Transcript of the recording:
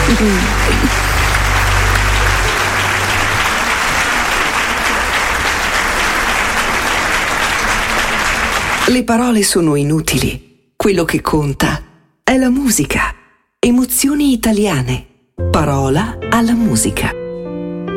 Le parole sono inutili. Quello che conta è la musica. Emozioni italiane. Parola alla musica.